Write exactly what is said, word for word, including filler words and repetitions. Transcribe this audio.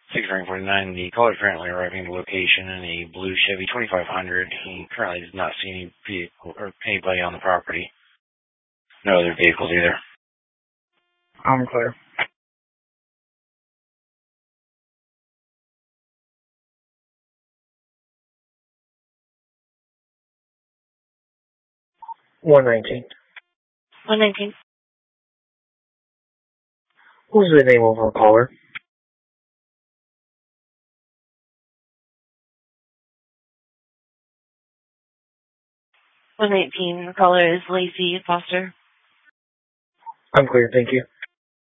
six forty-nine, the caller is currently arriving at the location in a blue Chevy twenty-five hundred. He currently does not see any vehicle or anybody on the property. No other vehicles either. I'm clear. one nineteen. one nineteen. Who's the name of our caller? one nineteen. The caller is Lacey Foster. I'm clear, thank you.